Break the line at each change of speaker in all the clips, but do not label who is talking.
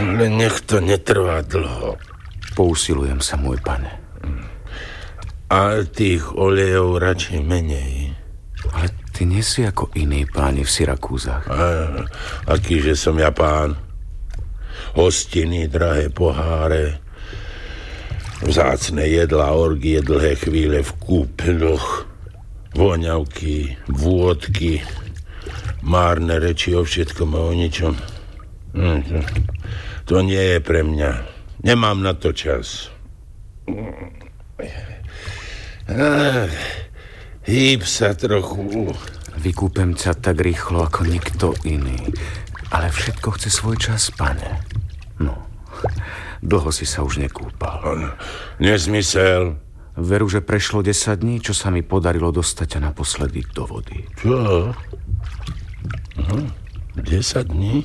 Len nech to netrvá dlho.
Pousilujem sa, môj pane.
A tých olejov radšej menej.
Ale ty nie si ako iní páni v Syrakúzach.
Akýže som ja pán? Hostiny, drahé poháre, vzácne jedlá, orgie, dlhé chvíle v kúpeľoch, voňavky, vôdky, márne reči o všetkom a o ničom. To nie je pre mňa. Nemám na to čas. Hýb sa trochu.
Vykúpem ťa tak rýchlo ako nikto iný. Ale všetko chce svoj čas, pane. No, dlho si sa už nekúpal.
Nezmysel.
Veru, že prešlo 10 dní, čo sa mi podarilo dostať ťa naposledy do vody.
Čo? 10 dní?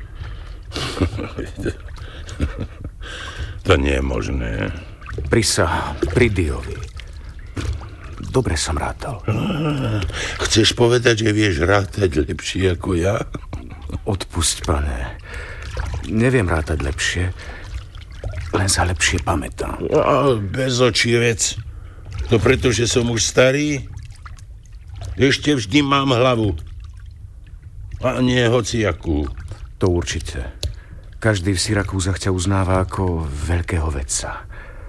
To nie je možné.
Prisahám, pri Diovi. Dobre som rátal.
Chceš povedať, že vieš rátať lepšie ako ja?
Odpusť, pane. Neviem rátať lepšie, len sa lepšie pamätám.
Bezočivec. To preto, že som už starý? Ešte vždy mám hlavu. A nie hociakú.
To určite. Každý v Syrakúzach ťa uznáva ako veľkého vedca.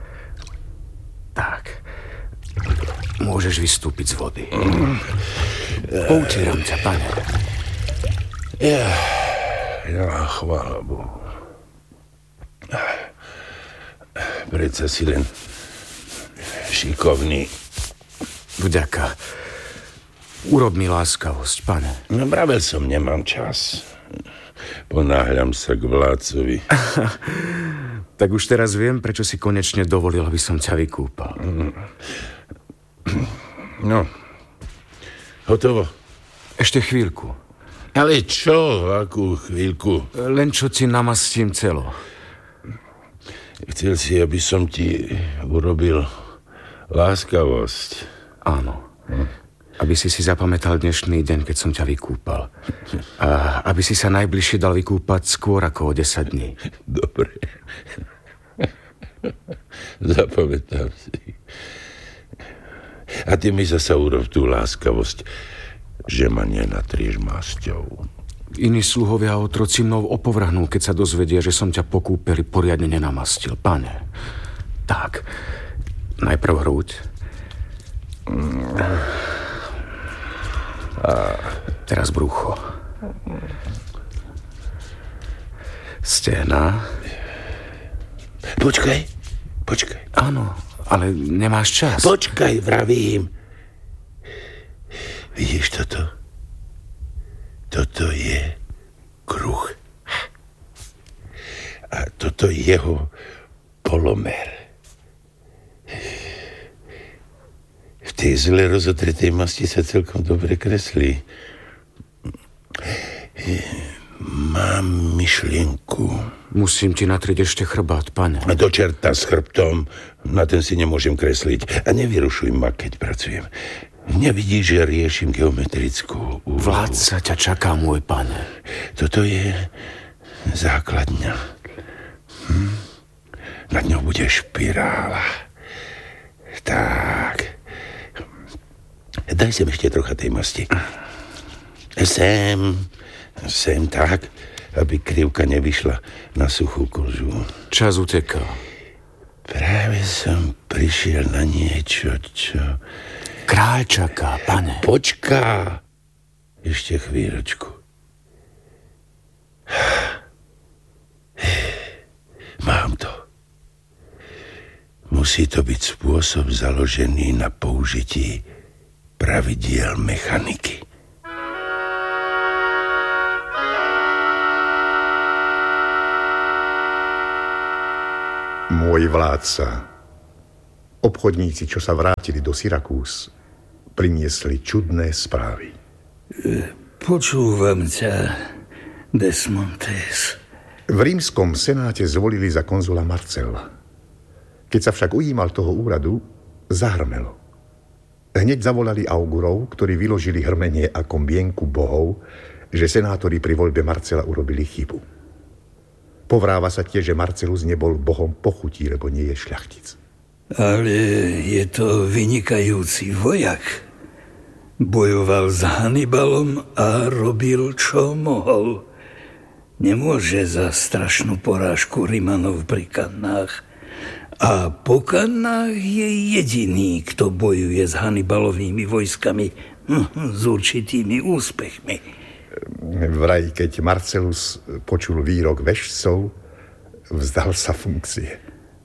Tak. Môžeš vystúpiť z vody. Poutieram ťa, pane.
Ja, chvála Bohu. Predsa si len šikovný.
Vďaka. Urob mi láskavosť, pane.
No, vravel som, nemám čas. Ponáhľam sa k vládcovi.
Tak už teraz viem, prečo si konečne dovolil, aby som ťa vykúpal.
No, hotovo.
Ešte chvíľku.
Ale čo? Akú chvíľku?
Len čo ti namastím celo.
Chcel si, aby som ti urobil láskavosť.
Áno. Aby si zapamätal dnešný deň, keď som ťa vykúpal. A aby si sa najbližšie dal vykúpať skôr ako o 10 dní.
Dobre. Zapamätám si. A ty mi zasa urob tú láskavosť, že ma nenatrieš masťou.
Iní sluhovia a otroci mnou opovrhnú, keď sa dozvedia, že som ťa po kúpeli poriadne nenamastil. Pane, tak, najprv hruď. A teraz brucho. Stehná.
Počkaj.
Áno, ale nemáš čas.
Počkaj, vravím. Vidíš toto? Toto je kruh. A toto je jeho polomer. V tej zle rozotretej masti sa celkom dobre kreslí. Mám myšlienku.
Musím ti natrieť ešte chrbát, pane.
A do čerta s chrbtom. Na ten si nemôžem kresliť. A nevyrušuj ma, keď pracujem. Nevidíš, že riešim geometrickú úlohu.
Vládca ťa čaká, môj pane.
Toto je základňa. Nad ňou bude špirála. Tak. Daj sem ešte trocha tej masti. Sem tak, aby krivka nevyšla na suchú kožu.
Čas uteká.
Práve som prišiel na niečo, čo...
Kráľ čaká, pane.
Počká. Ešte chvíľočku. Mám to. Musí to byť spôsob založený na použití pravidiel mechaniky.
Môj vládca, obchodníci, čo sa vrátili do Syrakúz, priniesli čudné správy.
Počúvam ťa, Desmontes.
V rímskom senáte zvolili za konzula Marcella. Keď sa však ujímal toho úradu, zahrmelo. Hneď zavolali augurov, ktorí vyložili hrmenie ako mienku bohov, že senátori pri voľbe Marcela urobili chybu. Povráva sa tiež, že Marcellus nebol bohom pochutí, lebo nie je šľachtic.
Ale je to vynikajúci vojak. Bojoval s Hannibalom a robil, čo mohol. Nemôže za strašnú porážku Rimanov pri Kannách. A po Kannách je jediný, kto bojuje s Hannibalovými vojskami s určitými úspechmi.
Vraj, keď Marcellus počul výrok vešcov, vzdal sa funkcie.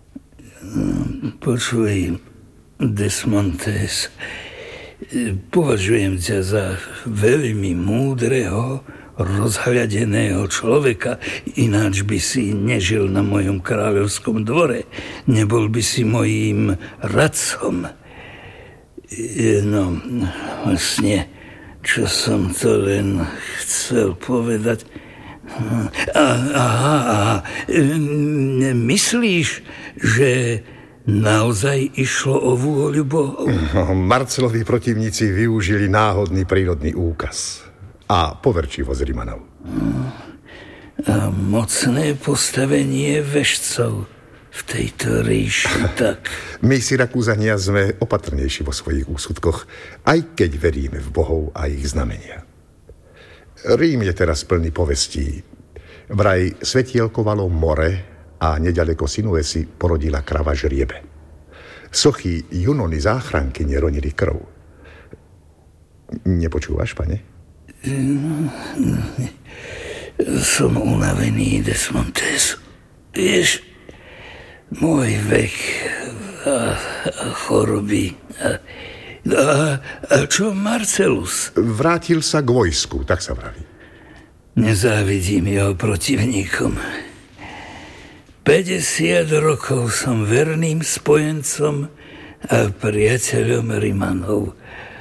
Počuj, Desmontes, považujem ťa za veľmi múdreho, rozhľadeného človeka, ináč by si nežil na mojom kráľovskom dvore, nebol by si mojím radcom. No, vlastne, čo som to len chcel povedať? Myslíš, že naozaj išlo o vôľu Bohov?
Marcellovi protivníci využili náhodný prírodný úkaz a poverčivosť Rimanov.
A mocné postavenie vešcov v tejto ríši, tak.
My, Syrakúzania, sme opatrnejší vo svojich úsudkoch, aj keď veríme v bohov a ich znamenia. Rím je teraz plný povestí. Vraj svetielkovalo more a nedaleko Sinuesy porodila krava žriebe. Sochy Junony záchranky neronili krv. Nepočúvaš, pane?
Som unavený, Desmontes. Vieš, môj vek a choroby. A čo Marcellus?
Vrátil sa k vojsku, tak sa vraví.
Nezávidím jeho protivníkom. 50 rokov som verným spojencom a priateľom Rimanov.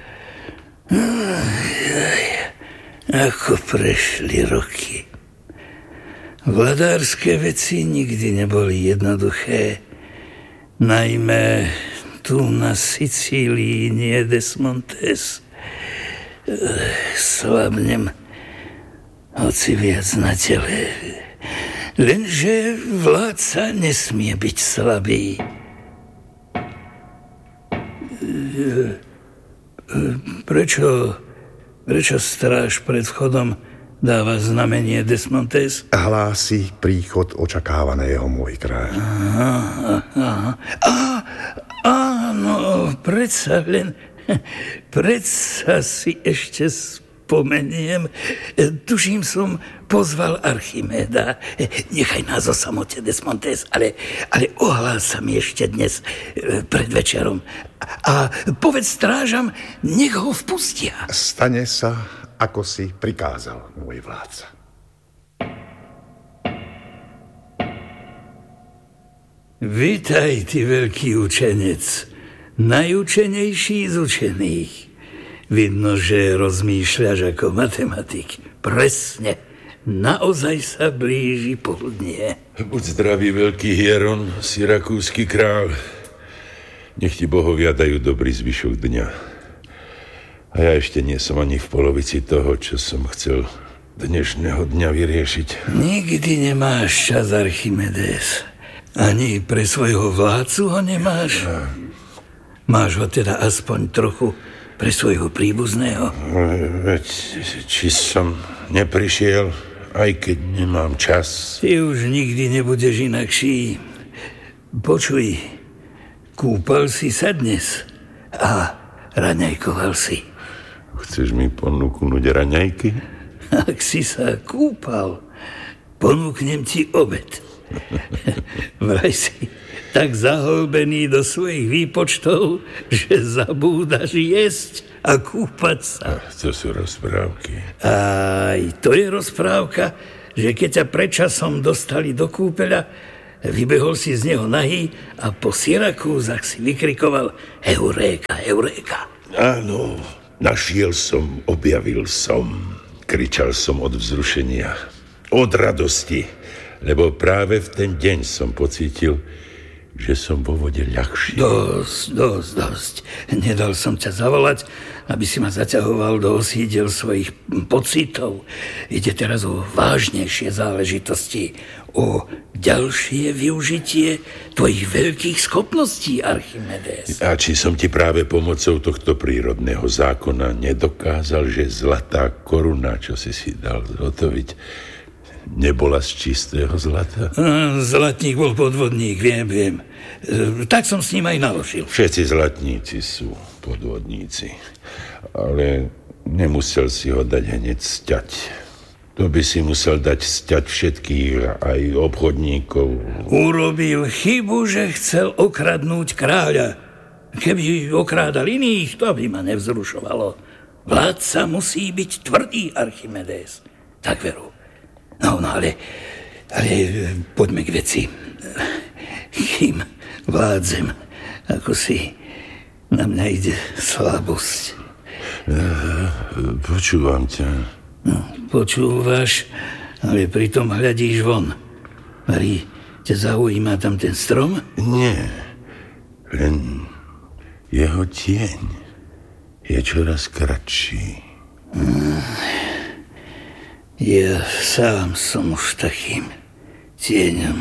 Ako prešli roky. Vladárske veci nikdy neboli jednoduché. Najmä tu na Sicílii, nie, Desmontes. Slabnem, hoci viac na tele. Lenže vládca nesmie byť slabý. Prečo stráž pred vchodom dáva znamenie, Desmontes?
Hlási príchod očakávaného, môj kráľ.
Áno, predsa si ešte spomeniem. Tuším, som pozval Archiméda. Nechaj nás o samote, Desmontes, ale ohlás sa mi ešte dnes pred večerom. A povedz strážam, nech ho vpustia.
Stane sa, ako si prikázal, môj vládca.
Vitaj, ty veľký učenec, najučenejší z učených. Vidno, že rozmýšľaš ako matematik. Presne, naozaj sa blíži poludnie.
Buď zdravý, veľký Hieron, syrakúsky král. Nech ti bohovia dajú dobrý zvyšok dňa. A ja ešte nie som ani v polovici toho, čo som chcel dnešného dňa vyriešiť.
Nikdy nemáš čas, Archimedes. Ani pre svojho vládcu ho nemáš? Máš ho teda aspoň trochu pre svojho príbuzného?
Veď, či som neprišiel, aj keď nemám čas.
Ty už nikdy nebudeš inakší. Počuj, kúpal si sa dnes a raňajkoval si.
Chceš mi ponúknuť raňajky?
Ak si sa kúpal, ponúknem ti obed. Vraj si tak zahlbený do svojich výpočtov, že zabúdaš jesť a kúpať sa.
To sú rozprávky.
Aj to je rozprávka, že keď ťa predčasom dostali do kúpeľa, vybehol si z neho nahý a po Syrakúzach si vykrikoval Euréka, Euréka.
Áno, našiel som, objavil som. Kričal som od vzrušenia, od radosti. Lebo práve v ten deň som pocítil, že som vo vode ľahší.
Dosť. Nedal som ťa zavolať, aby si ma zaťahoval do osídel svojich pocitov. Ide teraz o vážnejšie záležitosti, o ďalšie využitie tvojich veľkých schopností, Archimedes.
A či som ti práve pomocou tohto prírodného zákona nedokázal, že zlatá koruna, čo si dal zhotoviť, nebola z čistého zlata?
Zlatník bol podvodník, viem. Tak som s ním aj naložil.
Všetci zlatníci sú podvodníci. Ale nemusel si ho dať hneď sťať. To by si musel dať sťať všetkých, aj obchodníkov.
Urobil chybu, že chcel okradnúť kráľa. Keby okrádal iných, to by ma nevzrušovalo. Vládca musí byť tvrdý, Archimedes. Tak veru. No, ale poďme k veci. Kým vládzem, ako si na mňa ide slabosť.
Počúvam ťa.
No, počúvaš, ale pritom hľadíš von. Marí, ťa zaujíma tam ten strom?
Nie, len jeho tieň je čoraz kratší.
Ja sám som už takým tieňom.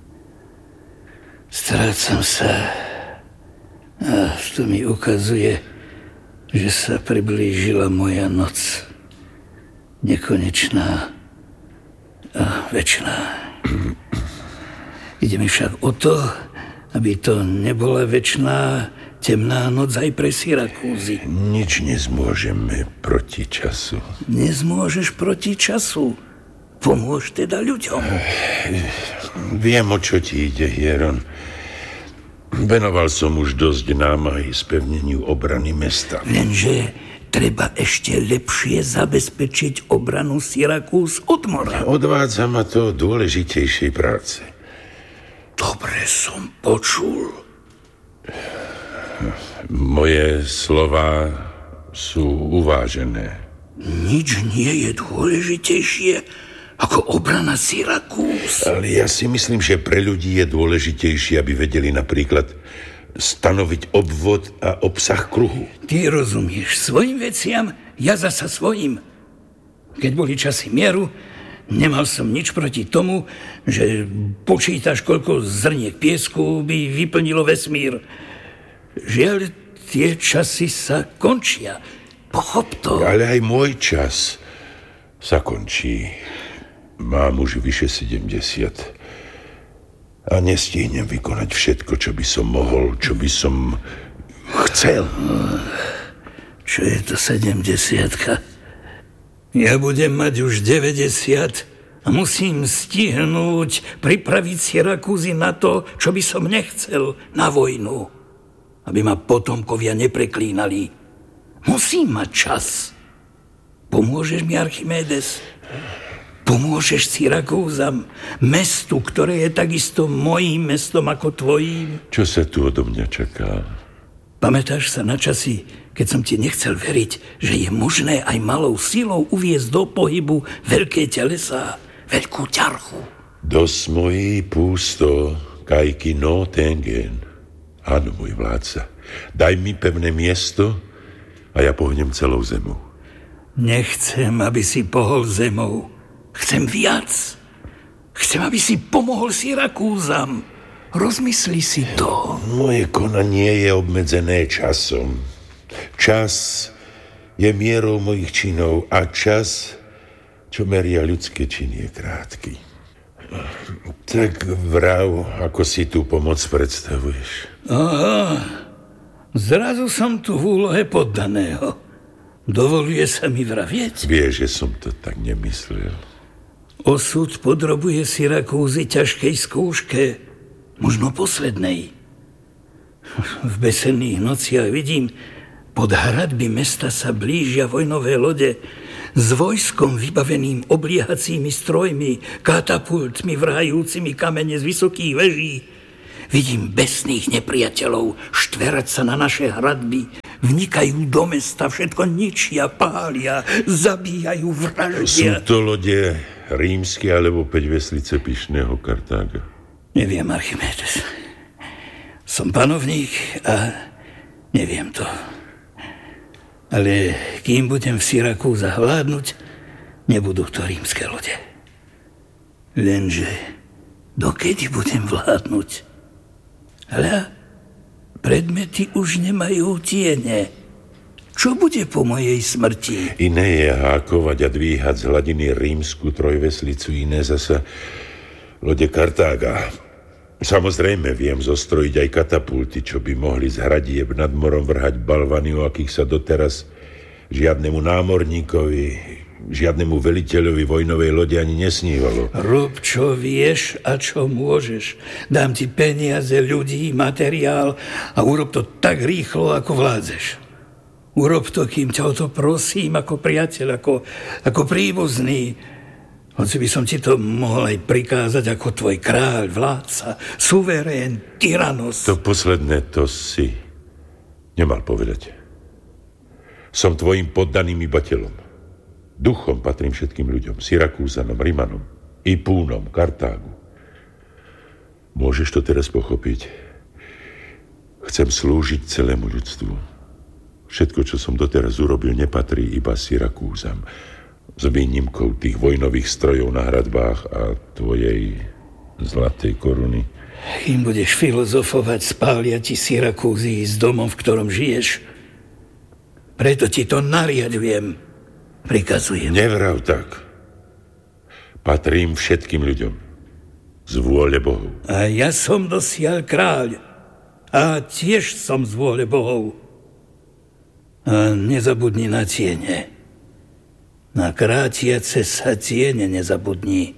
Strácam sa a to mi ukazuje, že sa priblížila moja noc. Nekonečná a večná. Ide mi však o to, aby to nebola večná temná noc aj pre Syrakúzy.
Nič nezmôžeme proti času.
Nezmôžeš proti času. Pomôž teda ľuďom.
Viem, o čo ti ide, Hieron. Venoval som už dosť námahy spevneniu obrany mesta.
Lenže treba ešte lepšie zabezpečiť obranu Syrakúz od mora.
Odvádza ma to dôležitejšej práce.
Dobre som počul.
Moje slová sú uvážené.
Nič nie je dôležitejšie ako obrana Syrakúz.
Ale ja si myslím, že pre ľudí je dôležitejšie, aby vedeli napríklad stanoviť obvod a obsah kruhu.
Ty rozumieš svojim veciam, ja zasa svojim. Keď boli časy mieru, nemal som nič proti tomu, že počítaš, koľko zrniek piesku by vyplnilo vesmír. Žiaľ, tie časy sa končia. Pochop to.
Ale aj môj čas sa končí. Mám už vyše 70 a nestihnem vykonať všetko, čo by som mohol, čo by som chcel.
Čo je to 70? Ja budem mať už 90 a musím stihnúť pripraviť Syrakúzy na to, čo by som nechcel, na vojnu. Aby ma potomkovia nepreklínali. Musím mať čas. Pomôžeš mi, Archimedes? Pomôžeš Syrakúzam, mestu, ktoré je takisto mojím mestom ako tvojím?
Čo sa tu odo mňa čaká?
Pamätáš sa na časy, keď som ti nechcel veriť, že je možné aj malou silou uviesť do pohybu veľké telesá, veľkú ťarchu?
Dos mojej pústo, kajky no tengen. Áno, môj vládca, daj mi pevné miesto a ja pohnem celou zemou.
Nechcem, aby si pohol zemou. Chcem viac. Chcem, aby si pomohol Syrakúzam. Rozmysli si to.
Moje konanie je obmedzené časom. Čas je mierou mojich činov a čas, čo meria ľudské činy, je krátky. Tak vrav, ako si tú pomoc predstavuješ.
Aha, zrazu som tu v úlohe poddaného. Dovoluje sa mi vravieť?
Vieš, že som to tak nemyslel.
Osud podrobuje Syrakúzy ťažkej skúške, možno poslednej. V besenných nociach vidím, pod hradby mesta sa blížia vojnové lode s vojskom vybaveným obliehacími strojmi, katapultmi vrhajúcimi kamene z vysokých veží. Vidím besných nepriateľov štverať sa na naše hradby, vnikajú do mesta, všetko ničia, pália, zabíjajú, vraždia.
Sú to lode rímske alebo 5 veslice pyšného Kartága?
Neviem, Archimedes. Som panovník a neviem to. Ale kým budem v Syrakúzach vládnuť, nebudú to rímske lode. Lenže dokedy budem vládnuť? Ale predmety už nemajú tiene. Čo bude po mojej smrti?
Iné je hákovať a dvíhať z hladiny rímsku trojveslicu, iné zasa lode Kartága. Samozrejme, viem zostrojiť aj katapulty, čo by mohli z hradieb nad morom vrhať balvany, o akých sa doteraz žiadnemu námorníkovi, žiadnemu veliteľovi vojnovej lode ani nesnívalo.
Rob, čo vieš a čo môžeš. Dám ti peniaze, ľudí, materiál a urob to tak rýchlo, ako vládzeš. Urob to, kým ťa o to prosím, ako priateľ, ako príbuzný. Hoci by som ti to mohol aj prikázať ako tvoj kráľ, vládca, suverén, tyranos.
To posledné to si nemal povedať. Som tvojim poddaným iba telom. Duchom patrím všetkým ľuďom, Syrakúzanom, Rimanom, i Púnom, Kartágu. Môžeš to teraz pochopiť? Chcem slúžiť celému ľudstvu. Všetko, čo som doteraz urobil, nepatrí iba Syrakúzam. S výnimkou tých vojnových strojov na hradbách a tvojej zlatej koruny.
Kým budeš filozofovať, spália ti Syrakúzy s domom, v ktorom žiješ. Preto ti to nariadujem, prikazujem.
Nevrav tak. Patrím všetkým ľuďom. Z vôle Bohov.
A ja som dosiaľ kráľ. A tiež som z vôle Bohov. A nezabudni na tiene. Na krátiace sa tiene nezabudni.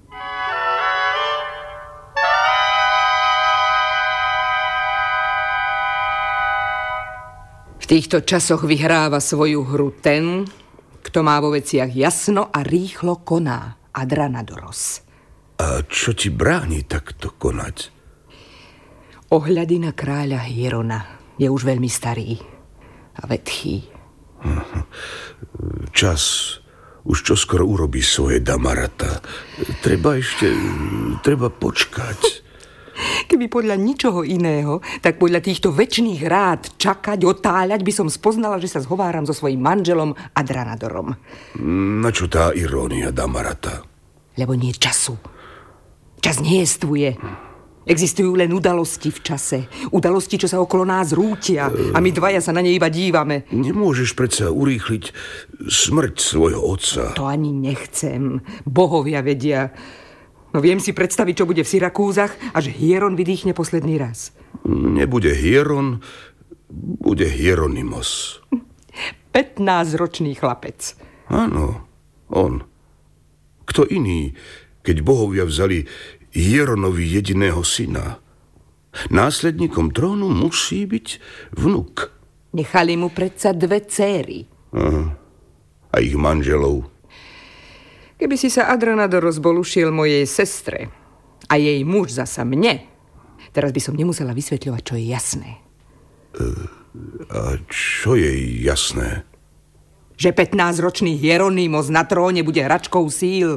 V týchto časoch vyhráva svoju hru ten, kto má vo veciach jasno a rýchlo koná. Adranadoros.
A čo ti bráni takto konať?
Ohľady na kráľa Hierona je už veľmi starý a vetchý.
Čas už čoskoro urobí svoje, Damarata. Treba počkať.
Keby podľa ničoho iného, tak podľa týchto večných rád čakať, otáľať by som spoznala, že sa zhováram so svojím manželom Adranadorom.
Na čo tá irónia, Damarata?
Lebo nie času. Čas nejestvuje. Existujú len udalosti v čase. Udalosti, čo sa okolo nás rútia a my dvaja sa na ne iba dívame.
Nemôžeš predsa urýchliť smrť svojho otca.
To ani nechcem. Bohovia vedia. No viem si predstaviť, čo bude v Syrakúzach, až Hieron vydýchne posledný raz.
Nebude Hieron, bude Hieronymos.
15-ročný chlapec.
Áno, on. Kto iný, keď bohovia vzali Hieronovi jediného syna? Následníkom trónu musí byť vnuk.
Nechali mu predsa 2 céry.
Aha. A ich manželov.
Keby si sa Adranadoros bolušiel mojej sestre a jej muž zasa mne, teraz by som nemusela vysvetľovať, čo je jasné.
A čo je jasné?
Že 15-ročný Hieronymos na tróne bude hračkou síl.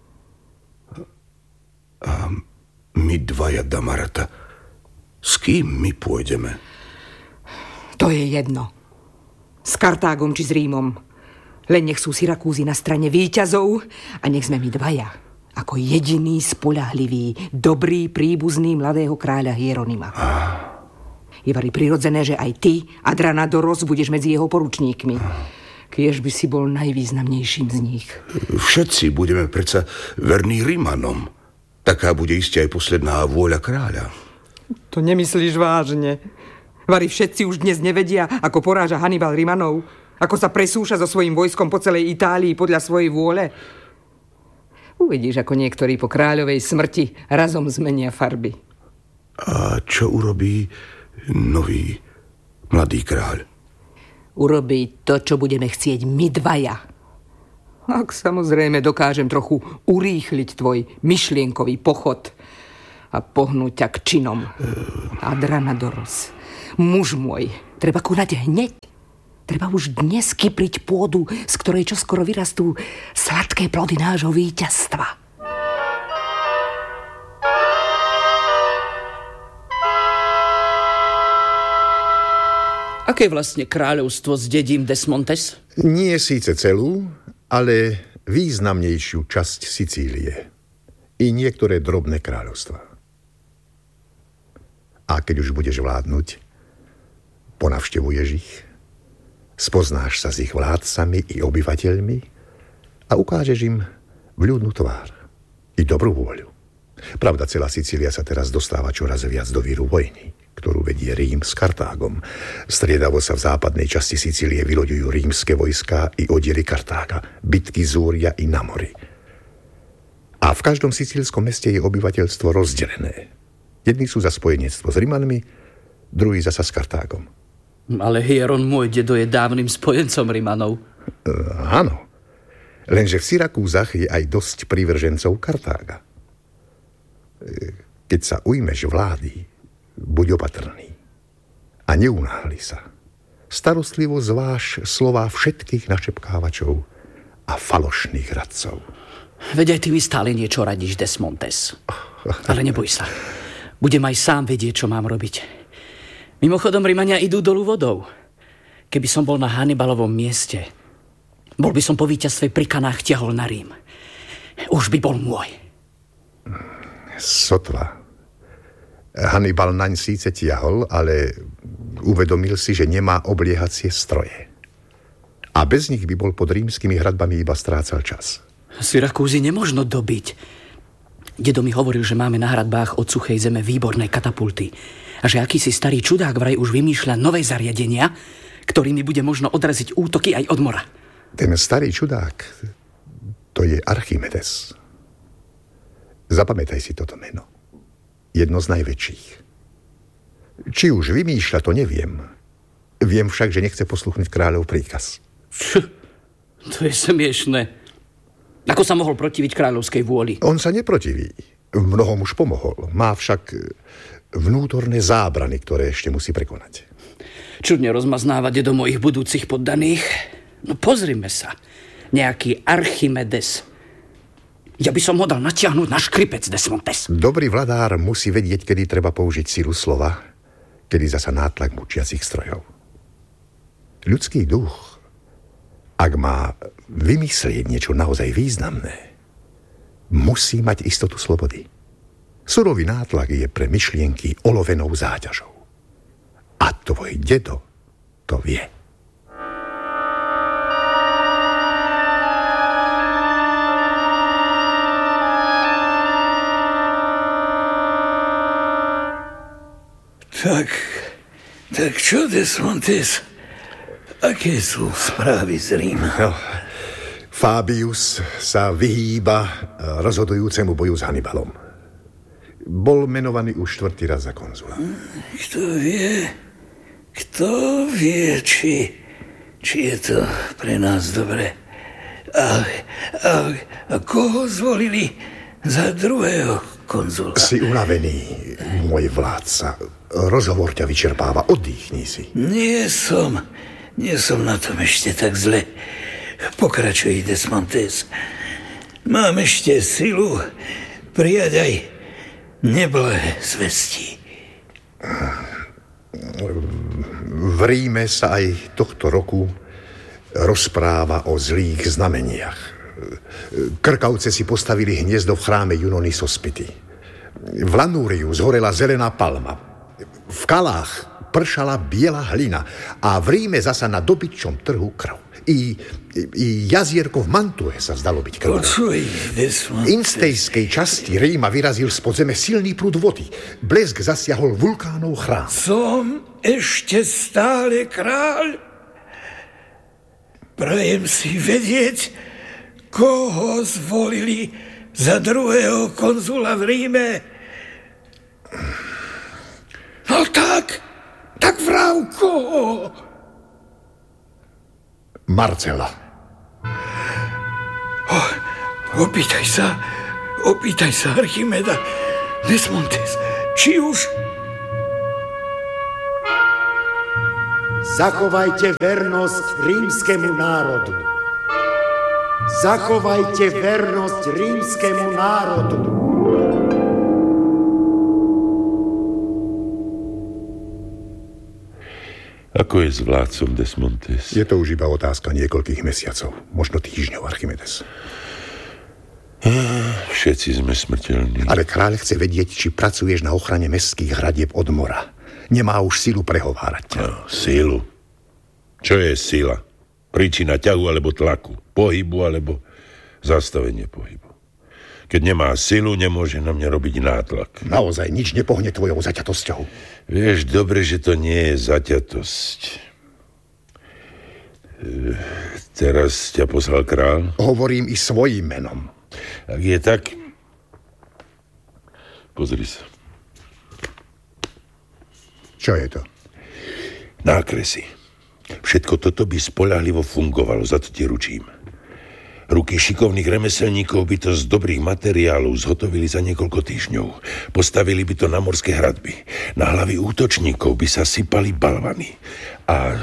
A my dvaja, Damarata, s kým my pôjdeme?
To je jedno. S Kartágom či s Rímom. Len nech sú Syrakúzy na strane víťazov a nech sme my dvaja ako jediný spoľahlivý, dobrý príbuzný mladého kráľa Hieronyma. Je vari prirodzené, že aj ty, Adranadoros, budeš medzi jeho poručníkmi. Kiež by si bol najvýznamnejším z nich.
Všetci budeme predsa verní Rimanom. Taká bude iste aj posledná vôľa kráľa.
To nemyslíš vážne? Vari všetci už dnes nevedia, ako poráža Hannibal Rimanov? Ako sa presúša so svojím vojskom po celej Itálii podľa svojej vôle? Uvidíš, ako niektorí po kráľovej smrti razom zmenia farby.
A čo urobí nový mladý kráľ?
Urobí to, čo budeme chcieť my dvaja. Ak samozrejme dokážem trochu urýchliť tvoj myšlienkový pochod a pohnúť ťa k činom. Adranadoros, muž môj, treba konať hneď. Treba už dnes kypriť pôdu, z ktorej čoskoro vyrastú sladké plody nášho víťazstva.
Aké vlastne kráľovstvo zdedím, Desmontes?
Nie síce celú, ale významnejšiu časť Sicílie i niektoré drobné kráľovstvá. A keď už budeš vládnuť, ponavštevuješ ich, spoznáš sa s ich vládcami i obyvateľmi a ukážeš im vľúdnu tvár i dobrú vôľu. Pravda, celá Sicília sa teraz dostáva čoraz viac do víru vojny, ktorú vedie Rím s Kartágom. Striedavo sa v západnej časti Sicílie vyloďujú rímske vojská i oddiely Kartága, bitky Zúria i na mori. A v každom sicílskom meste je obyvateľstvo rozdelené. Jedni sú za spojenectvo s Rimanmi, druhí zasa s Kartágom.
Ale Hieron, môj dedo, je dávnym spojencom Rimanov.
Áno, lenže v Syrakúzach je aj dosť prívržencov Kartága. Keď sa ujmeš vlády, buď opatrný a neunáhli sa. Starostlivo zváž slová všetkých našepkávačov a falošných radcov.
Veď aj ty mi stále niečo radíš, Desmontes. Ale neboj sa. Budem aj sám vedieť, čo mám robiť. Mimochodom, Rimania idú dolu vodou. Keby som bol na Hannibalovom mieste, bol by som po víťazstve pri Kanách ťahol na Rím. Už by bol môj.
Sotva. Hannibal naň síce tiahol, ale uvedomil si, že nemá obliehacie stroje. A bez nich by bol pod rímskymi hradbami iba strácal čas.
Syrakúzy nemožno dobiť. Dedo mi hovoril, že máme na hradbách od suchej zeme výborné katapulty a že akýsi starý čudák vraj už vymýšľa nové zariadenia, ktorými bude možno odraziť útoky aj od mora.
Ten starý čudák, to je Archimedes. Zapamätaj si toto meno. Jedno z najväčších. Či už vymýšľa, to neviem. Viem však, že nechce posluchnúť kráľov príkaz.
To je smiešné. Ako sa mohol protiviť kráľovskej vôli?
On sa neprotiví. V mnohom už pomohol. Má však vnútorné zábrany, ktoré ešte musí prekonať.
Čudne rozmaznáva dedo mojich budúcich poddaných. No pozrime sa. Nejaký Archimedes. Ja by som ho dal natiahnuť na škripec, Desmontes.
Dobrý vladár musí vedieť, kedy treba použiť silu slova, kedy zasa nátlak mučiacich strojov. Ľudský duch, ak má vymyslieť niečo naozaj významné, musí mať istotu slobody. Surový nátlak je pre myšlienky olovenou záťažou. A tvoj dedo to vie.
Tak čo, Desmontes? Aké sú správy z Ríma?
No, Fabius sa vyhýba rozhodujúcemu boju s Hannibalom. Bol menovaný už 4. raz za konzula.
Kto vie, či je to pre nás dobre. A koho zvolili za druhého konzula?
Si unavený, môj vládca. Rozhovor ťa vyčerpáva, oddychni si.
Nie som na tom ešte tak zle. Pokračuj, Desmontes. Mám ešte silu prijať aj neblahé zvesti.
V Ríme sa aj tohto roku rozpráva o zlých znameniach. Krkavce si postavili hniezdo v chráme Junony Sospity. V Lanúriu zhorela zelená palma. V Kalách pršala biela hlina a v Ríme zasa na dobytčom trhu krv. I jazierko v Mantue sa zdalo byť krv. Instejskej časti Ríma vyrazil z podzeme silný prúd vody. Blesk zasiahol vulkánov chrám.
Som ešte stále kráľ? Prajem si vedieť, koho zvolili za druhého konzula v Ríme. No tak vrav koho?
Marcela.
Opýtaj sa Archimeda, Desmontes, či už...
Zachovajte vernosť rímskemu národu. Zachovajte vernosť rímskemu národu.
A Ako je s vládcom Desmontes?
Je to už iba otázka niekoľkých mesiacov, možno týždňov, Archimedes.
Všetci sme smrteľní.
Ale kráľ chce vedieť, či pracuješ na ochrane mestských hradieb od mora. Nemá už silu prehovárať ťa.
No, silu? Čo je sila? Príčina ťahu alebo tlaku? Pohybu alebo zastavenie pohybu? Keď nemá silu, nemôže na mňa robiť nátlak.
Naozaj nič nepohne tvojou zaťatosťou.
Vieš dobre, že to nie je zaťatosť. Teraz ťa poslal kráľ?
Hovorím i svojím menom.
Ak je tak, pozri sa.
Čo je to?
Nákresy. Všetko toto by spoľahlivo fungovalo, za to ti ručím. Ruky šikovných remeselníkov by to z dobrých materiálov zhotovili za niekoľko týždňov. Postavili by to na morské hradby. Na hlavy útočníkov by sa sypali balvany. A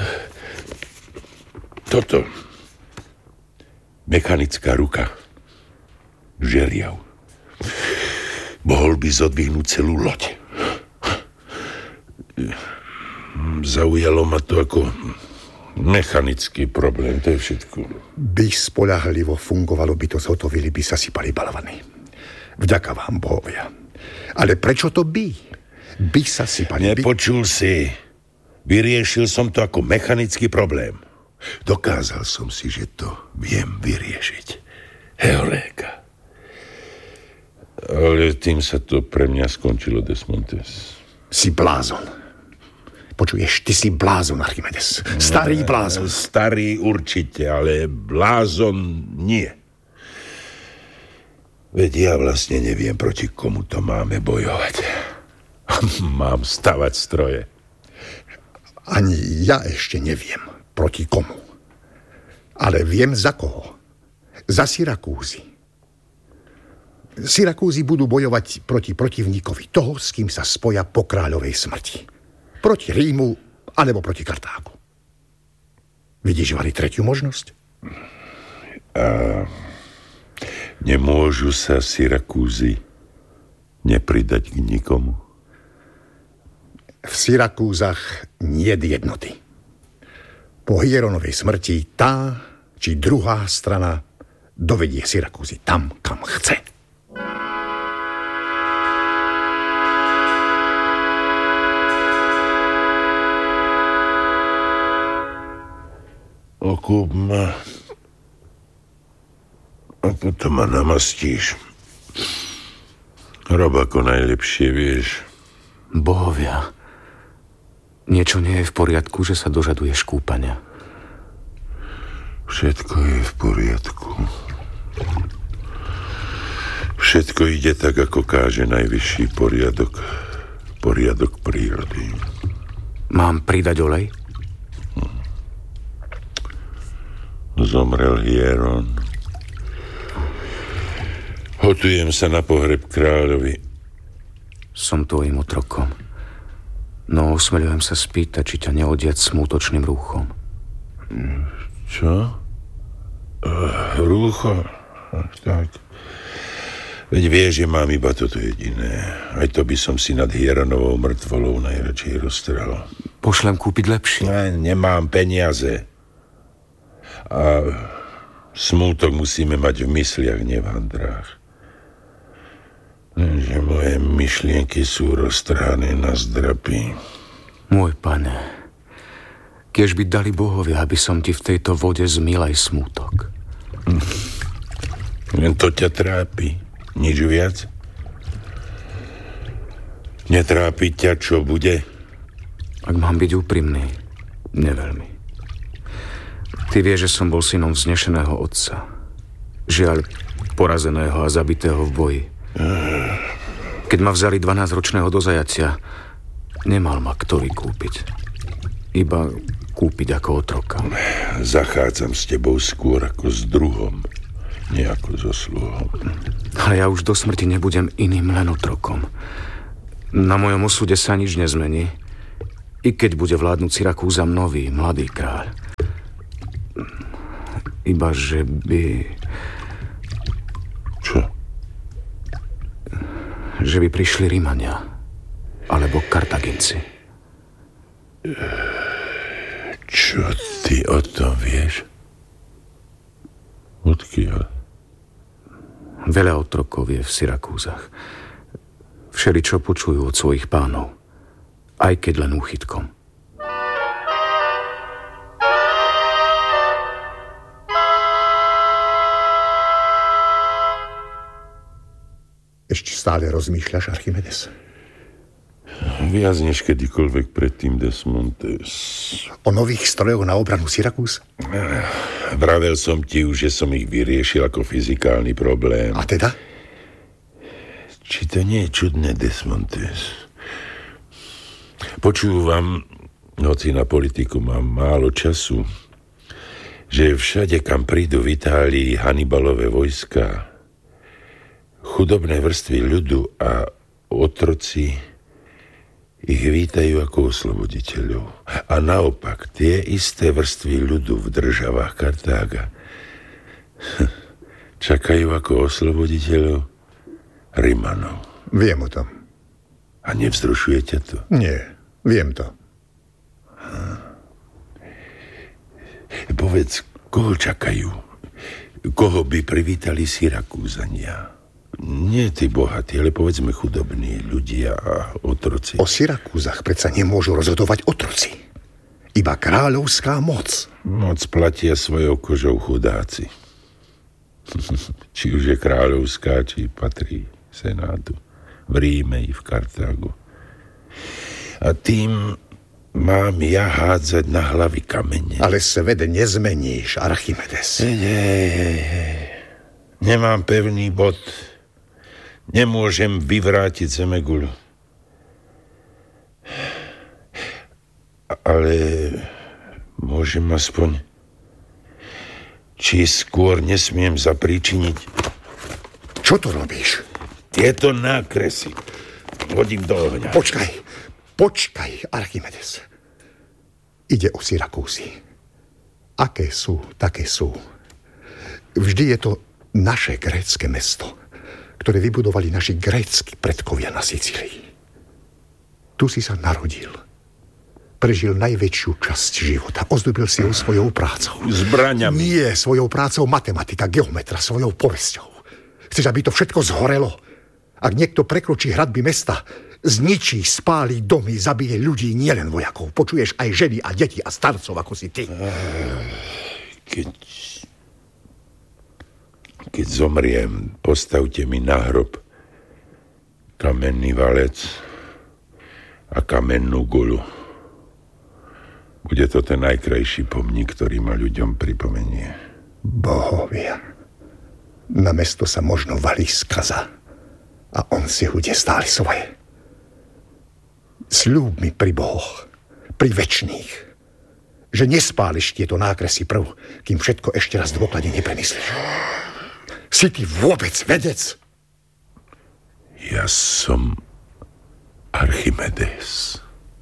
toto. Mechanická ruka. Žeriav. Mohol by zodvihnúť celú loď. Zaujalo ma to ako mechanický problém, to je všetko.
By spoľahlivo fungovalo, by to zhotovili, by sa sypali balvany. Vďaka vám, bohovia. Ale prečo to by? By sa sypali...
Nepočul si. Vyriešil som to ako mechanický problém. Dokázal som si, že to viem vyriešiť. Heuréka. Ale tým sa to pre mňa skončilo, Desmontes.
Si blázon. Počuješ, ty si blázon, Archimedes. Starý blázon.
Starý určite, ale blázon nie. Veď ja vlastne neviem, proti komu to máme bojovať. Mám stavať stroje.
Ani ja ešte neviem, proti komu. Ale viem za koho. Za Syrakúzy. Syrakúzy budú bojovať proti protivníkovi toho, s kým sa spoja po kráľovej smrti. Proti Rímu, alebo proti Kartágu. Vidíš, Vali, tretiu možnosť?
A nemôžu sa Syrakúzy nepridať k nikomu?
V Syrakúzach niet jednoty. Po Hieronovej smrti tá, či druhá strana dovedie Syrakúzy tam, kam chce.
Okúp ma a potom ma namastíš. Rob ako najlepšie vieš.
Bohovia, niečo nie je v poriadku, že sa dožaduješ kúpania.
Všetko je v poriadku. Všetko ide tak, ako káže najvyšší poriadok. Poriadok prírody.
Mám pridať olej?
Zomrel Hieron. Hotujem sa na pohreb kráľovi.
Som tvojim otrokom. No osmeľujem sa spýtať, či ťa neodiať smútočným rúchom.
Čo? Rúcho? Tak. Veď vieš, že mám iba toto jediné. Aj to by som si nad Hieronovou mŕtvolou najradšej roztrhal.
Pošlem kúpiť lepšie.
Nemám peniaze. A smútok musíme mať v mysliach, nie v handrách. Že moje myšlienky sú roztrhané na zdrapy.
Môj pane, kiež by dali bohovia, aby som ti v tejto vode zmýl aj smútok.
Len to ťa trápi, nič viac? Netrápi ťa, čo bude?
Ak mám byť úprimný, neveľmi. Ty vieš, že som bol synom vznešeného otca. Žiaľ, porazeného a zabitého v boji. Keď ma vzali 12-ročného do zajatia, nemal ma kto vykúpiť. Iba kúpiť ako otroka.
Zachádzam s tebou skôr ako s druhom, nie ako so sluhom.
Ale ja už do smrti nebudem iným, len otrokom. Na mojom osude sa nič nezmení, i keď bude vládnuť Syrakúzam nový, mladý kráľ. Iba, že by...
Čo?
Že by prišli Rímania. Alebo Kartaginci.
Čo ty o tom vieš? Odkiaľ?
Veľa otrokov je v Syrakúzach. Všeličo počujú od svojich pánov, aj keď len úchytkom.
Ešte stále rozmýšľaš, Archimedes?
Viac než kedykoľvek predtým, Desmontes.
O nových strojoch na obranu Syrakúz?
Vravel som ti už, že som ich vyriešil ako fyzikálny problém.
A teda?
Či to nie je čudné, Desmontes? Počúvam, hoci na politiku mám málo času, že všade, kam prídu v Itálii Hannibalové vojska, chudobné vrstvy ľudu a otroci ich vítajú ako osloboditeľov. A naopak, tie isté vrstvy ľudu v državách Kartága čakajú ako osloboditeľov Rimanov.
Viem o tom.
A nevzrušuje ťa to?
Nie, viem to.
Povedz, koho čakajú? Koho by privítali Syrakúzania? Nie tí bohatí, ale povedzme chudobní ľudia a otroci.
O Syrakúzach predsa nemôžu rozhodovať otroci. Iba kráľovská moc.
Moc platia svojou kožou chudáci. Či už je kráľovská, či patrí senátu. V Ríme i v Kartágu. A tým mám ja hádzať na hlavy kamene.
Ale svet nezmeníš, Archimedes.
Nemám pevný bod. Nemôžem vyvrátiť zemeguľu. Ale môžem aspoň... Či skôr nesmiem zapríčiniť...
Čo to robíš?
Tieto nákresy hodím do ohňa.
Počkaj, Archimedes. Ide o Syrakúzy. Aké sú, také sú. Vždy je to naše grécke mesto, ktoré vybudovali naši grécki predkovia na Sicílii. Tu si sa narodil. Prežil najväčšiu časť života. Ozdobil si ho svojou prácou.
Zbraňami.
Nie, svojou prácou matematika, geometra, svojou povesťou. Chceš, aby to všetko zhorelo? Ak niekto prekročí hradby mesta, zničí, spáli domy, zabije ľudí, nielen vojakov. Počuješ aj ženy a deti a starcov, ako si ty.
Keď zomriem, postavte mi na hrob kamenný valec a kamennú guľu. Bude to ten najkrajší pomník, ktorý ma ľuďom pripomenie.
Bohovia, na mesto sa možno valí skaza a on si bude stále svoje. Sľúb mi pri bohoch, pri večných, že nespáliš tieto nákresy prv, kým všetko ešte raz dôkladne nepremyslíš. Si ty vôbec vedec?
Ja som Archimedes.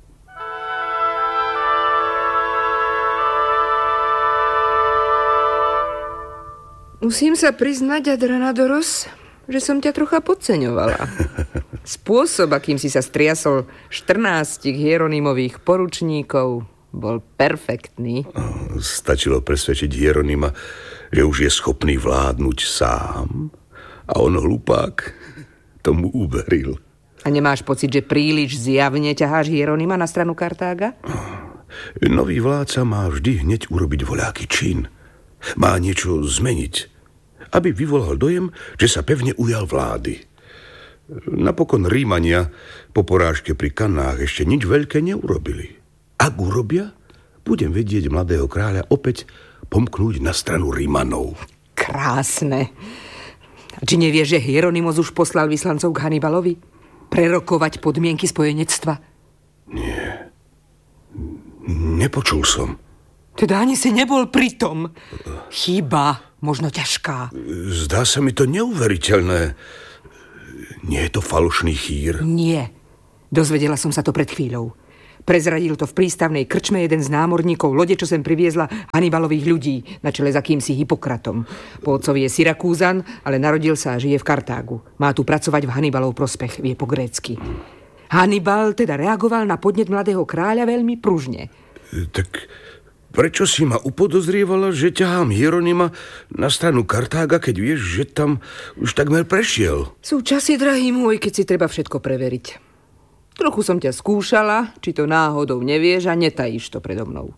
Musím sa priznať, Adranadoros, že som ťa trocha podceňovala. Spôsob, akým si sa striasol 14 Hieronymových poručníkov, bol perfektný.
Stačilo presvedčiť Hieronima, že už je schopný vládnuť sám, a on, hlupák, tomu uveril.
A nemáš pocit, že príliš zjavne ťaháš Hieronima na stranu Kartága?
Nový vládca má vždy hneď urobiť voľaký čin. Má niečo zmeniť, aby vyvolal dojem, že sa pevne ujal vlády. Napokon Rímania po porážke pri Kannách ešte nič veľké neurobili. Ak urobia, budem vedieť mladého kráľa opäť pomknúť na stranu Rímanov.
Krásne. A či nevieš, že Hieronymos už poslal vyslancov k Hannibalovi? Prerokovať podmienky spojenectva?
Nie. Nepočul som.
Teda ani si nebol pri tom. Chyba, možno ťažká.
Zdá sa mi to neuveriteľné. Nie je to falošný chýr?
Nie. Dozvedela som sa to pred chvíľou. Prezradil to v prístavnej krčme jeden z námorníkov lode, čo sem priviezla Hannibalových ľudí na čele s akýmsi Hipokratom. Po otcovi je Syrakúzan, ale narodil sa a žije v Kartágu. Má tu pracovať v Hannibalov prospech, vie po grécky. Hannibal teda reagoval na podnet mladého kráľa veľmi pružne.
Tak Prečo si ma upodozrievala, že ťahám Hieronima na stranu Kartága, keď vieš, že tam už takmer prešiel?
Sú časy, drahý môj, keď si treba všetko preveriť. Trochu som ťa skúšala, či to náhodou nevieš a netajíš to predo mnou.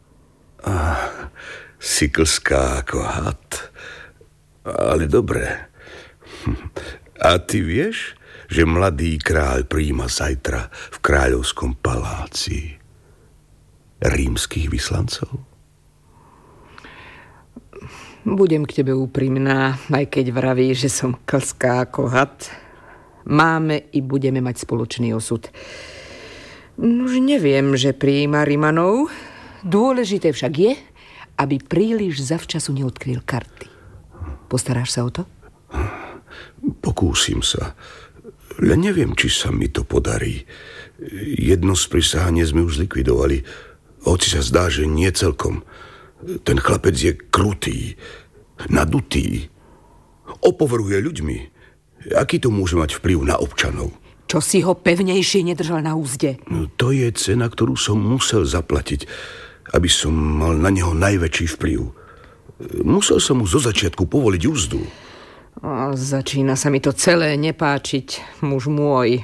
Si klská ako had. Ale dobre. A ty vieš, že mladý kráľ prijíma zajtra v kráľovskom paláci rímskych vyslancov?
Budem k tebe úprimná, aj keď vravíš, že som klská ako had. Máme i budeme mať spoločný osud. Už neviem, že prijíma Rimanov. Dôležité však je, aby príliš zavčasu neodkryl karty. Postaráš sa o to?
Pokúsim sa. Len neviem, či sa mi to podarí. Jedno sprisahanie sme už zlikvidovali. Hoci sa zdá, že nie celkom. Ten chlapec je krutý, nadutý. Opovrhuje ľuďmi. Aký to môže mať vplyv na občanov?
Čo si ho pevnejšie nedržal na úzde?
No, to je cena, ktorú som musel zaplatiť, aby som mal na neho najväčší vplyv. Musel som mu zo začiatku povoliť úzdu.
Začína sa mi to celé nepáčiť, muž môj.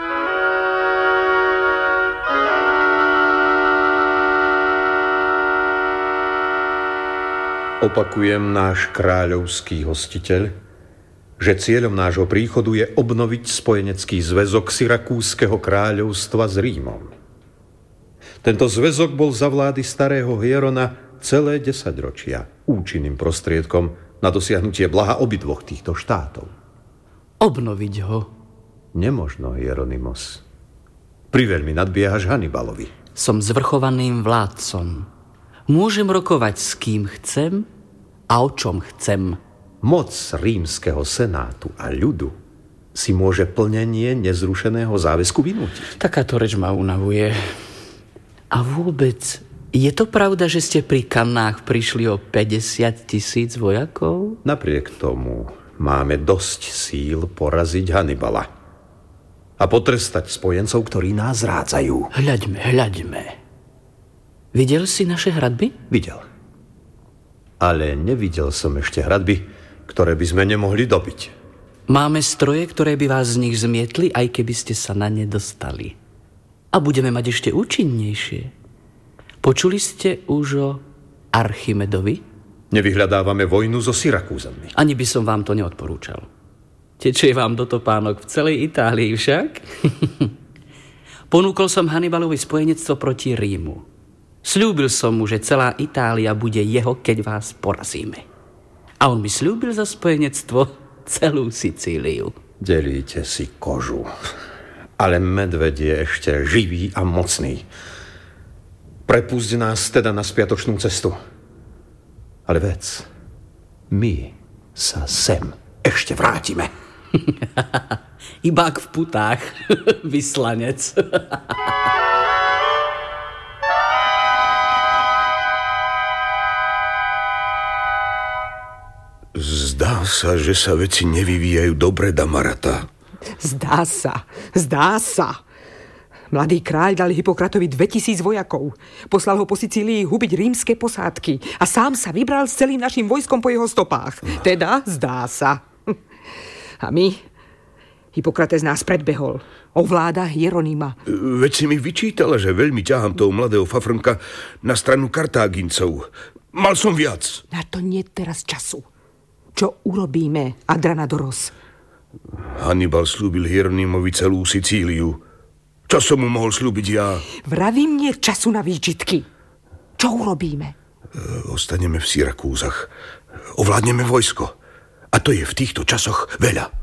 Opakujem, náš kráľovský hostiteľ, že cieľom nášho príchodu je obnoviť spojenecký zväzok Syrakúskeho kráľovstva s Rímom. Tento zväzok bol za vlády starého Hierona celé 10 ročia účinným prostriedkom na dosiahnutie blaha obidvoch týchto štátov.
Obnoviť ho?
Nemožno, Hieronymos. Priveľmi nadbiehaš Hannibalovi.
Som zvrchovaným vládcom. Môžem rokovať s kým chcem a o čom chcem.
Moc rímskeho senátu a ľudu si môže plnenie nezrušeného záväzku vynútiť.
Takáto reč ma unavuje. A vôbec, je to pravda, že ste pri Kannách prišli o 50 000 vojakov?
Napriek tomu máme dosť síl poraziť Hannibala a potrestať spojencov, ktorí nás rádzajú.
Hľaďme. Videl si naše hradby?
Videl. Ale nevidel som ešte hradby, ktoré by sme nemohli dobiť.
Máme stroje, ktoré by vás z nich zmietli, aj keby ste sa na ne dostali. A budeme mať ešte účinnejšie. Počuli ste už o Archimedovi?
Nevyhľadávame vojnu so Syrakúzami.
Ani by som vám to neodporúčal. Tečie vám do topánok v celej Itálii však. Ponúkol som Hannibalovi spojenectvo proti Rímu. Sľúbil som mu, že celá Itália bude jeho, keď vás porazíme. A on mi sľúbil za spojenectvo celú Sicíliu.
Delíte si kožu. Ale medveď je ešte živý a mocný. Prepusť nás teda na spiatočnú cestu. Ale vec, my sa sem ešte vrátime.
Ibák v putách, vyslanec.
Zdá sa, že sa veci nevyvíjajú dobre, Damarata.
Zdá sa. Mladý kráľ dal Hippokratovi 2000 vojakov. Poslal ho po Sicílii hubiť rímske posádky a sám sa vybral s celým našim vojskom po jeho stopách. Teda zdá sa. A my? Hippokrates nás predbehol. Ovláda Hieronyma.
Veď si mi vyčítala, že veľmi ťahám toho mladého fafrnka na stranu Kartágincov. Mal som viac.
Na to nie teraz času. Čo urobíme, Adranadoros?
Hannibal slúbil Hieronymovi celú Sicíliu. Čo som mu mohol slúbiť ja?
Vravím, nie času na výčitky. Čo urobíme?
Ostaneme v Syrakúzach. Ovládneme vojsko. A to je v týchto časoch veľa.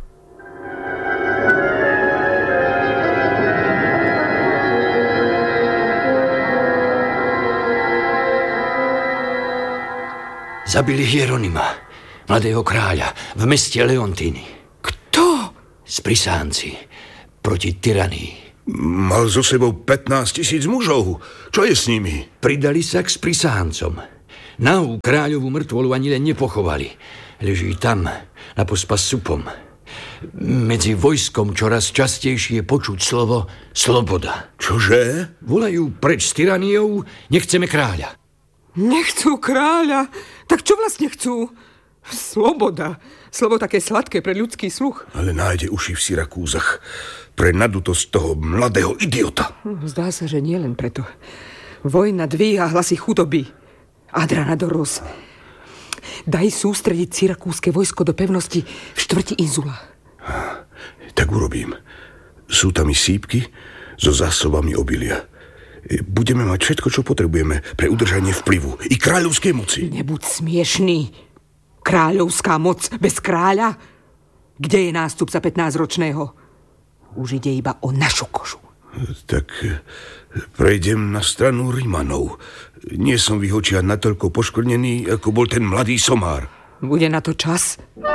Zabili Hieronyma, mladého kráľa, v meste Leontini.
Kto?
Sprisánci proti tyranii.
Mal so sebou 15 000 mužov. Čo je s nimi?
Pridali sa k sprisáncom. Nahú kráľovú mŕtvolu ani len nepochovali. Leží tam, na pospas supom. Medzi vojskom čoraz častejšie počuť slovo sloboda.
Čože?
Volajú preč s tyraniou, nechceme kráľa.
Nechcú kráľa. Tak čo vlastne chcú? Sloboda. Slovo také sladké pre ľudský sluch.
Ale nájde uši v Syrakúzach pre nadutosť toho mladého idiota.
Zdá sa, že nie len preto. Vojna dvíha hlasy chudoby. Adranadoros, daj sústrediť syrakúske vojsko do pevnosti v štvrti Inzula.
Tak urobím. Sú tam i sípky so zásobami obilia. Budeme mať všetko, čo potrebujeme pre udržanie vplyvu i kráľovskej moci.
Nebuď smiešný. Kráľovská moc bez kráľa? Kde je nástupca 15-ročného? Už ide iba o našu kožu.
Tak prejdem na stranu Rimanov. Nie som v ich očiach natoľko poškvrnený, ako bol ten mladý somár.
Bude na to čas?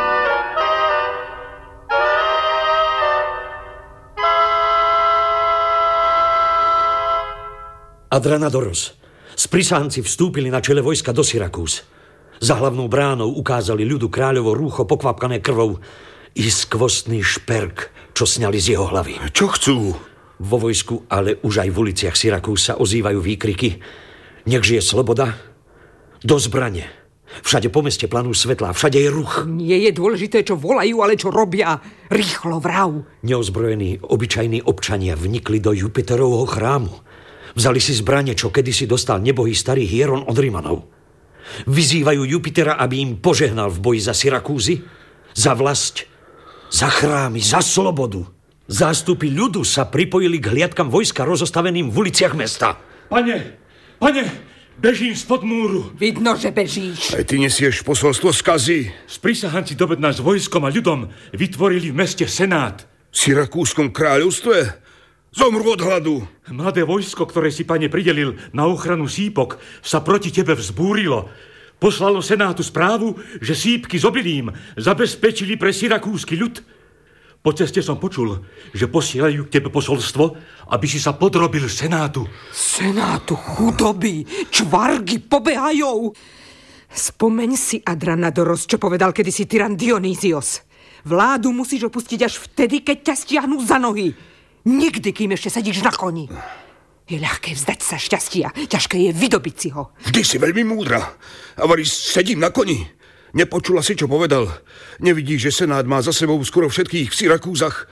Adranadoros, sprisánci vstúpili na čele vojska do Syrakúz. Za hlavnou bránou ukázali ľudu kráľovo rúcho pokvapkané krvou i skvostný šperk, čo sňali z jeho hlavy.
Čo chcú?
Vo vojsku, ale už aj v uliciach Syrakúz sa ozývajú výkriky: nech žije sloboda, do zbrane. Všade po meste planú svetlá, všade je ruch.
Nie je dôležité, čo volajú, ale čo robia. Rýchlo vrav.
Neozbrojení, obyčajní občania vnikli do Jupiterovho chrámu. Vzali si zbrane, čo kedysi dostal nebohý starý Hieron od Rimanov. Vyzývajú Jupitera, aby im požehnal v boji za Syrakúzy, za vlast, za chrámy, za slobodu. Zástupy ľudu sa pripojili k hliadkam vojska rozostaveným v uliciach mesta.
Pane, bežím spod múru.
Vidno, že bežíš.
Aj ty nesieš posolstvo skazy.
Sprisahanci dobyť nás vojskom a ľudom vytvorili v meste senát.
V Syrakúskom kráľovstve? Zomru od hladu.
Mladé vojsko, ktoré si, pane, pridelil na ochranu sípok, sa proti tebe vzbúrilo. Poslalo senátu správu, že sípky s obilím zabezpečili pre syrakúsky ľud. Po ceste som počul, že posielajú k tebe posolstvo, aby si sa podrobil senátu.
Senátu chudoby, čvargy pobehajú. Spomeň si, Adranadoros, čo povedal kedysi tyran Dionýzios. Vládu musíš opustiť až vtedy, keď ťa stiahnu za nohy. Nikdy, kým ešte sedíš na koni. Je ľahké vzdať sa šťastia, ťažké je vydobiť si ho.
Vždy si veľmi múdra. Avarí, sedím na koni. Nepočula si, čo povedal. Nevidíš, že senát má za sebou skoro všetkých v Syrakúzach?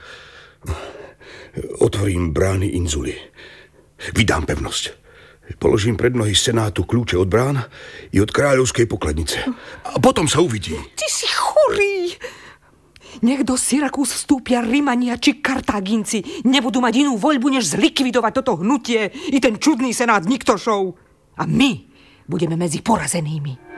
Otvorím brány Inzuly. Vydám pevnosť. Položím pred nohy senátu kľúče od brán i od kráľovskej pokladnice. A potom sa uvidí.
Ty si chorý. Nech do Syrakúz vstúpia Rimania či Kartáginci. Nebudú mať inú voľbu, než zlikvidovať toto hnutie i ten čudný senát Niktošov. A my budeme medzi porazenými.